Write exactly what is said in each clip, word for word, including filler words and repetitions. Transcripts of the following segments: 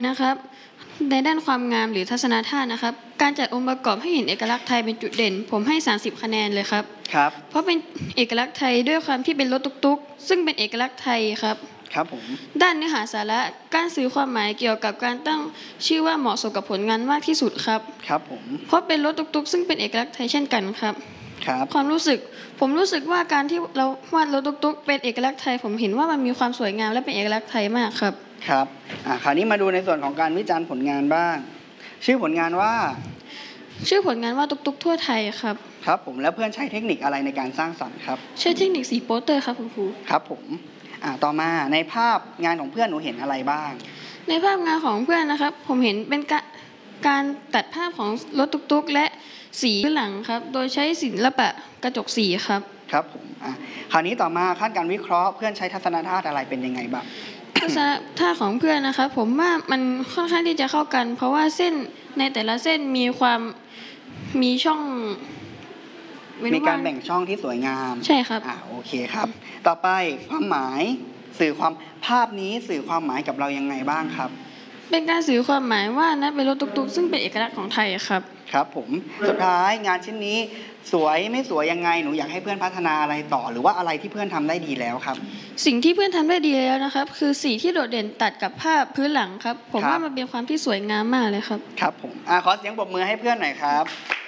นะครับในด้านความงามหรือทัศนคตินะครับการจัดองค์ประกอบให้เห็นเอกลักษณ์ไทยเป็นจุดเด่นผมให้สามสิบคะแนนเลยครับครับเพราะเป็นเอกลักษณ์ไทยด้วยความที่เป็นรถตุ๊กๆซึ่งเป็นเอกลักษณ์ไทยครับครับผมด้านเนื้อหาสาระการสื่อความหมายเกี่ยวกับการตั้งชื่อว่าเหมาะสมกับผลงานมากที่สุดครับครับผมเพราะเป็นรถตุ๊กๆซึ่งเป็นเอกลักษณ์ไทยเช่นกันครับครับความรู้สึกผมรู้สึกว่าการที่เราวาดรถตุ๊กๆเป็นเอกลักษณ์ไทยผมเห็นว่ามันมีความสวยงามและเป็นเอกลักษณ์ไทยมากครับครับอ่าคราวนี้มาดูในส่วนของการวิจารณ์ผลงานบ้างชื่อผลงานว่าชื่อผลงานว่าตุ๊กๆทั่วไทยครับครับผมแล้วเพื่อนใช้เทคนิคอะไรในการสร้างสรรค์ครับใช้เทคนิคสีโปสเตอร์ครับคุณครูครับผมอ่าต่อมาในภาพงานของเพื่อนหนูเห็นอะไรบ้างในภาพงานของเพื่อนนะครับผมเห็นเป็นการตัดภาพของรถตุ๊กๆและสีพื้นหลังครับโดยใช้ศิลปะกระจกสีครับครับผมอ่าคราวนี้ต่อมาขั้นการวิเคราะห์เพื่อนใช้ทัศนคติอะไรเป็นยังไงบ้างทัศนคติของเพื่อนนะครับผมว่ามันค่อนข้างที่จะเข้ากันเพราะว่าเส้นในแต่ละเส้นมีความมีช่องมีการแบ่งช่องที่สวยงามใช่ครับอ่าโอเคครับต่อไปความหมายสื่อความภาพนี้สื่อความหมายกับเรายังไงบ้างครับเป็นการสื่อความหมายว่านะเป็นรถตุ๊กๆซึ่งเป็นเอกลักษณ์ของไทยครับครับผมสุดท้ายงานชิ้นนี้สวยไม่สวยยังไงหนูอยากให้เพื่อนพัฒนาอะไรต่อหรือว่าอะไรที่เพื่อนทำได้ดีแล้วครับสิ่งที่เพื่อนทำได้ดีแล้วนะครับคือสีที่โดดเด่นตัดกับภาพพื้นหลังครับผมว่ามันเป็นความที่สวยงามมากเลยครับครับผมอ่าขอเสียงปรบมือให้เพื่อนหน่อยครับ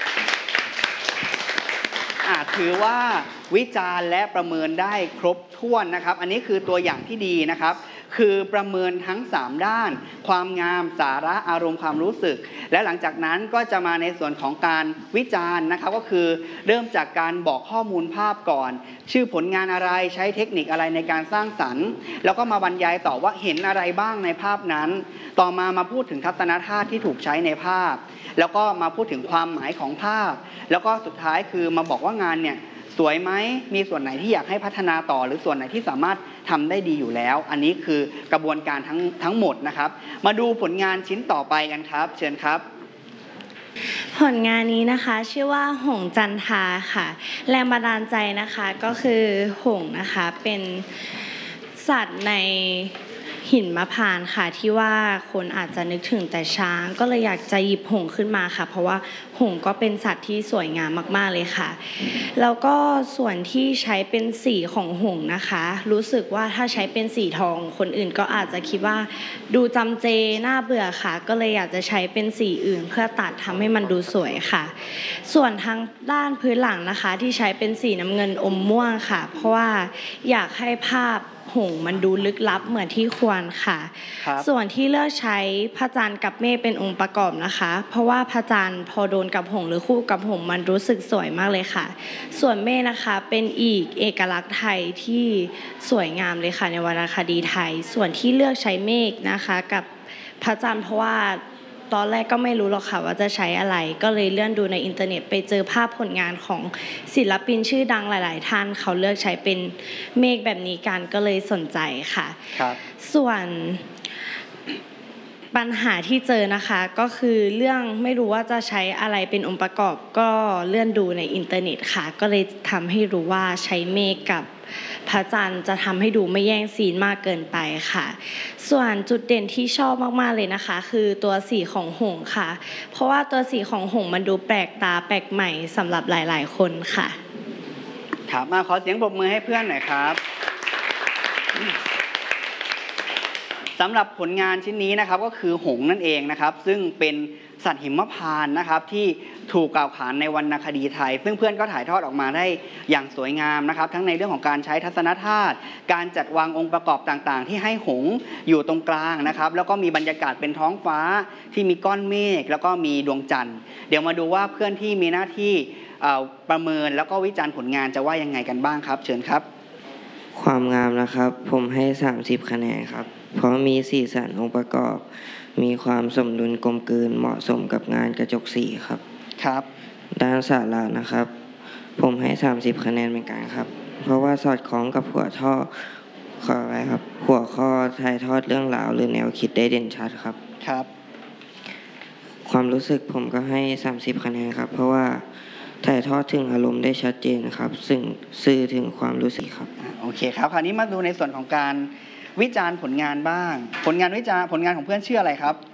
อ่าถือว่าวิจารณ์และประเมินได้ครบถ้วนนะครับอันนี้คือตัวอย่างที่ดีนะครับคือประเมินทั้งสามด้านความงามสาระอารมณ์ความรู้สึกและหลังจากนั้นก็จะมาในส่วนของการวิจารณ์นะครับก็คือเริ่มจากการบอกข้อมูลภาพก่อนชื่อผลงานอะไรใช้เทคนิคอะไรในการสร้างสรรค์แล้วก็มาบรรยายต่อว่าเห็นอะไรบ้างในภาพนั้นต่อมามาพูดถึงทัศนคติที่ถูกใช้ในภาพแล้วก็มาพูดถึงความหมายของภาพแล้วก็สุดท้ายคือมาบอกว่างานเนี่ยสวยไหมมีส่วนไหนที่อยากให้พัฒนาต่อหรือส่วนไหนที่สามารถทำได้ดีอยู่แล้วอันนี้คือกระบวนการทั้งทั้งหมดนะครับมาดูผลงานชิ้นต่อไปกันครับเชิญครับผลงานนี้นะคะชื่อว่าหงส์จันทราค่ะแรงบันดาลใจนะคะก็คือหงส์นะคะเป็นสัตว์ในหินมะพร้าวค่ะที่ว่าคนอาจจะนึกถึงแต่ช้างก็เลยอยากจะหยิบหงส์ขึ้นมาค่ะเพราะว่าหงส์ก็เป็นสัตว์ที่สวยงามมากๆเลยค่ะแล้วก็ส่วนที่ใช้เป็นสีของหงส์นะคะรู้สึกว่าถ้าใช้เป็นสีทองคนอื่นก็อาจจะคิดว่าดูจำเจน่าเบื่อค่ะก็เลยอยากจะใช้เป็นสีอื่นเพื่อตัดทำให้มันดูสวยค่ะส่วนทางด้านพื้นหลังนะคะที่ใช้เป็นสีน้ำเงินอมม่วงค่ะเพราะว่าอยากให้ภาพหงส์มันดูลึกลับเหมือนที่ควรค่ะส่วนที่เลือกใช้พระจันทร์กับเมฆเป็นองค์ประกอบนะคะเพราะว่าพระจันทร์พอโดนกับหงส์หรือคู่กับหงส์มันรู้สึกสวยมากเลยค่ะส่วนเมฆนะคะเป็นอีกเอกลักษณ์ไทยที่สวยงามเลยค่ะในวรรณคดีไทยส่วนที่เลือกใช้เมฆนะคะกับพระจันทร์เพราะว่าตอนแรกก็ไม่รู้หรอกค่ะว่าจะใช้อะไรก็เลยเลื่อนดูในอินเทอร์เน็ตไปเจอภาพผลงานของศิลปินชื่อดังหลายๆท่านเขาเลือกใช้เป็นเมฆแบบนี้กันก็เลยสนใจค่ะครับส่วนปัญหาที่เจอนะคะก็คือเรื่องไม่รู้ว่าจะใช้อะไรเป็นองค์ประกอบก็เลื่อนดูในอินเทอร์เน็ตค่ะก็เลยทำให้รู้ว่าใช้เมฆกับพระจันทร์จะทำให้ดูไม่แย่งซีนมากเกินไปค่ะส่วนจุดเด่นที่ชอบมากๆเลยนะคะคือตัวสีของหงส์ค่ะเพราะว่าตัวสีของหงส์มันดูแปลกตาแปลกใหม่สำหรับหลายๆคนค่ะครับมาขอเสียงปรบมือให้เพื่อนหน่อยครับสำหรับผลงานชิ้นนี้นะครับก็คือหงส์นั่นเองนะครับซึ่งเป็นสัตว์หิมพานต์นะครับที่ถูกกล่าวขานในวรรณคดีไทยซึ่งเพื่อนก็ถ่ายทอดออกมาได้อย่างสวยงามนะครับทั้งในเรื่องของการใช้ทัศนคติการจัดวางองค์ประกอบต่างๆที่ให้หงส์อยู่ตรงกลางนะครับแล้วก็มีบรรยากาศเป็นท้องฟ้าที่มีก้อนเมฆแล้วก็มีดวงจันทร์เดี๋ยวมาดูว่าเพื่อนที่มีหน้าที่ประเมินแล้วก็วิจารณ์ผลงานจะว่ายังไงกันบ้างครับเชิญครับความงามนะครับผมให้สามสิบคะแนนครับเพราะมีสีสันองค์ประกอบมีความสมดุลกลมกลืนเหมาะสมกับงานกระจกสีครับครับด้านสาระนะครับผมให้สามสิบคะแนนเหมือนกันครับเพราะว่าสอดคล้องกับหัวข้อขออะไรครับหัวข้อถ่ายทอดเรื่องราวหรือแนวคิดได้เด่นชัดครับครับความรู้สึกผมก็ให้สามสิบคะแนนครับเพราะว่าถ่ายทอดถึงอารมณ์ได้ชัดเจนครับซึ่งสื่อถึงความรู้สึกครับโอเคครับคราวนี้มาดูในส่วนของการวิจารณ์ผลงานบ้าง ผลงานวิจารณ์ผลงานของเพื่อนชื่ออะไรครับ